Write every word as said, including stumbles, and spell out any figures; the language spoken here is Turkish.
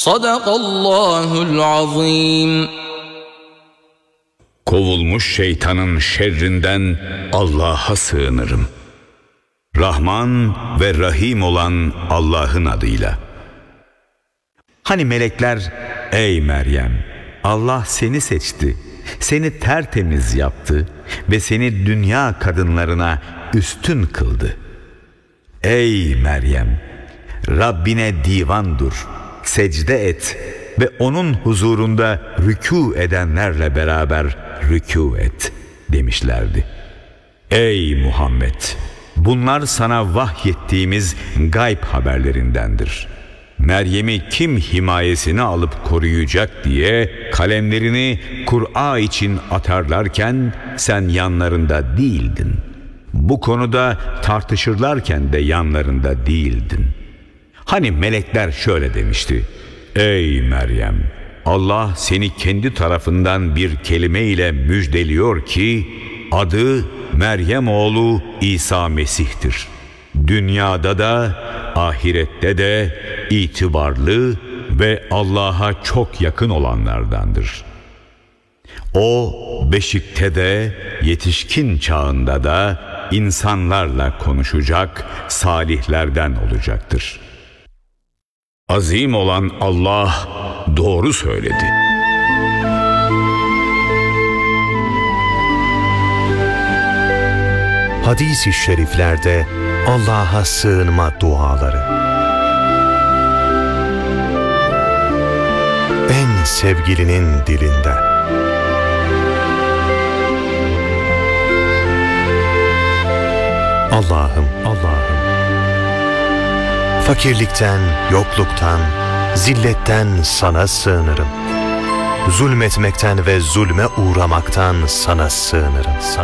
Sadakallahul azim. Kovulmuş şeytanın şerrinden Allah'a sığınırım. Rahman ve Rahim olan Allah'ın adıyla. Hani melekler, ey Meryem, Allah seni seçti, seni tertemiz yaptı ve seni dünya kadınlarına üstün kıldı. Ey Meryem, Rabbine divan dur, secde et ve onun huzurunda rükû edenlerle beraber rükû et demişlerdi. Ey Muhammed! Bunlar sana vahyettiğimiz gayb haberlerindendir. Meryem'i kim himayesine alıp koruyacak diye kalemlerini Kur'a için atarlarken sen yanlarında değildin. Bu konuda tartışırlarken de yanlarında değildin. Hani melekler şöyle demişti: Ey Meryem! Allah seni kendi tarafından bir kelime ile müjdeliyor ki adı Meryem oğlu İsa Mesih'tir. Dünyada da ahirette de itibarlı ve Allah'a çok yakın olanlardandır. O beşikte de yetişkin çağında da insanlarla konuşacak, salihlerden olacaktır. Azim olan Allah doğru söyledi. Hadis-i şeriflerde Allah'a sığınma duaları. En sevgilinin dilinden. Allah'ım, Allah'ım. Fakirlikten, yokluktan, zilletten sana sığınırım. Zulmetmekten ve zulme uğramaktan sana sığınırım.